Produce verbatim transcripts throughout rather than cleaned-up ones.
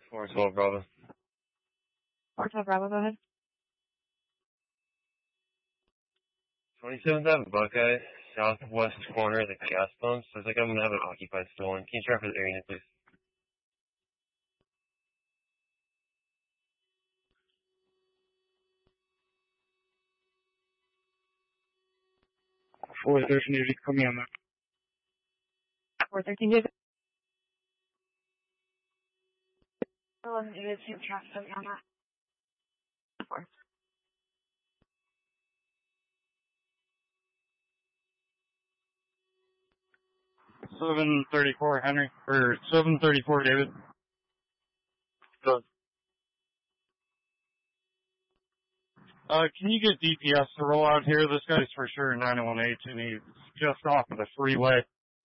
four twelve Bravo. four twelve Bravo, go ahead. twenty-seventh Avenue Buckeye, southwest corner of the gas pumps. Looks like I'm going to have it occupied stolen. Can you try for the area, please? four thirteen, you can come in there. four thirteen, David. eleven, David, same traffic on that. four. seven thirty-four, Henry, or seven thirty-four, David. Go. Uh, can you get D P S to roll out here? This guy's for sure nine one eight, and he's just off of the freeway.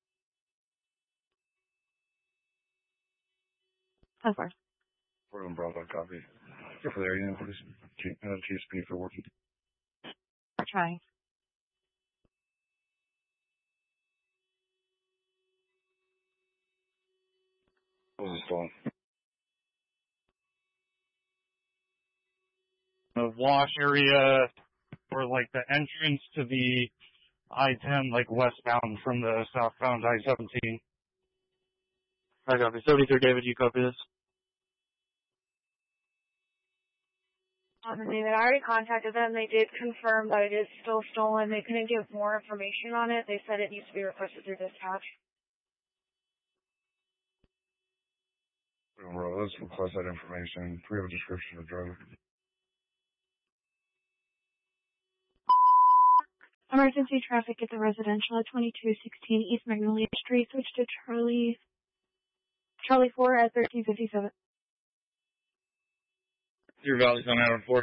ten four. four one Bravo, copy. Go for the area, please. T S P for working. We're trying. What was this stolen? The wash area, or like the entrance to the I ten, like westbound from the southbound I seventeen. I copy. seventy-three, David, you copy this? Um, David, I already contacted them. They did confirm that it is still stolen. They couldn't give more information on it. They said it needs to be requested through dispatch. Well, let's request that information. We have a description of the driver. Emergency traffic at the residential at twenty-two sixteen East Magnolia Street. Switch to Charlie, Charlie four at thirteen fifty-seven. Deer Valley's on Adam four.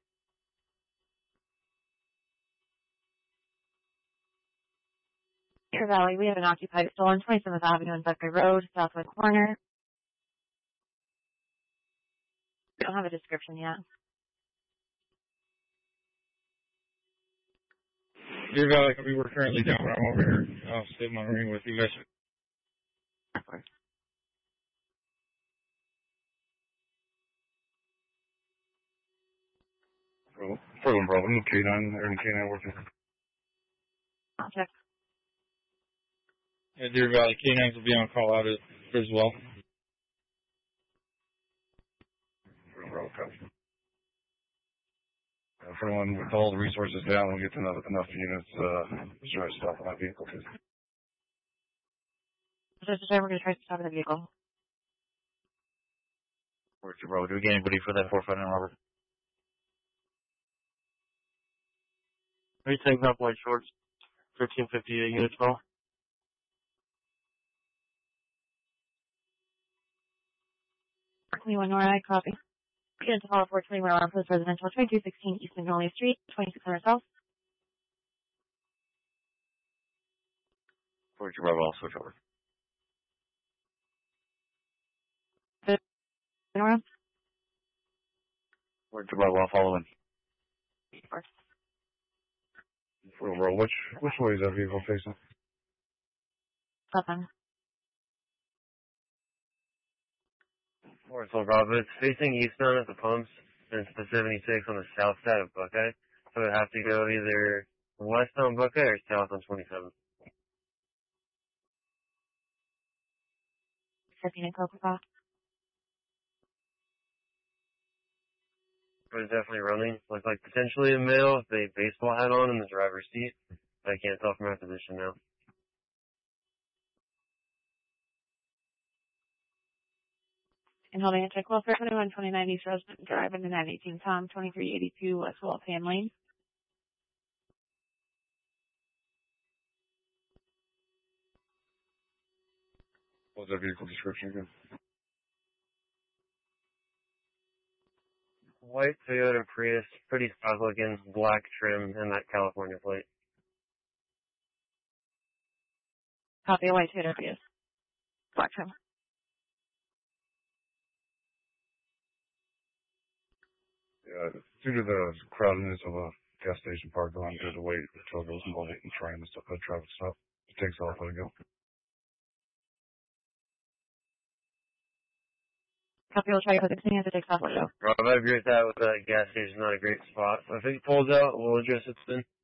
Deer Valley, we have an occupied stolen, twenty-seventh Avenue and Buckeye Road, southwest corner. We don't have a description yet. Deer Valley, we were currently down. I'm over here. I'll stay my ring with you guys. Furlan Bravo, I'm K nine, Aaron K nine working. I'll check. Yeah, Deer Valley K nines will be on call out as well. Furlan Bravo, copy. Uh, for anyone with all the resources down, we'll get enough, enough units, uh, to try to stop my vehicle. Just a time, we're going to try to stop the vehicle. Where's your brother? Do we get anybody for that four five nine, Robert? Are you taking up white shorts? thirteen fifty-eight units call. twenty-one Nora, I copy. Get into call four twenty-one alarm post residential, twenty-two sixteen East Magnolia Street, twenty-six hundred South. Where's your brother? I'll switch over. Nora? Where's your brother? I'll follow in. Bro, which, which way is that vehicle facing? Nothing. four twelve Bravo. It's facing eastbound at the pumps, and it's the seventy-six on the south side of Buckeye. So it would have to go either west on Buckeye or south on twenty-seven. fifteen and Coca-Cola. But it's definitely running. Looks like potentially a male with a baseball hat on in the driver's seat. I can't tell from our position now. And holding a check, well, for twenty-one twenty-nine East Roseman Drive in the nine eighteen Tom, twenty-three eighty-two West Waltham Lane. What's that vehicle description again? White Toyota Prius, pretty stock looking, black trim, and that California plate. Copy, white Toyota Prius. Black trim. Yeah, due to the crowdedness of a gas station parking lot, there's a wait until it goes involved and trying to stop that traffic stop. It takes off, let it go. Copy, we'll try your sixteen as it takes off window. Rob, I agree with that. With that gas station, not a great spot. If it pulls out, we'll address it then.